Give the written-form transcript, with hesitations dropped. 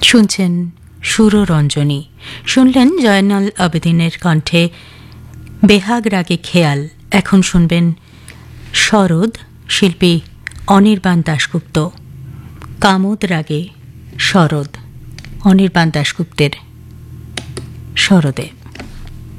শুনছেন সুররঞ্জনী, শুনলেন জয়নাল আবেদিনের কণ্ঠে বেহাগ রাগে খেয়াল। এখন শুনবেন শরৎ, শিল্পী অনির্বাণ দাশগুপ্ত। কামোদ রাগে শরৎ, অনির্বাণ দাশগুপ্তের শরদে।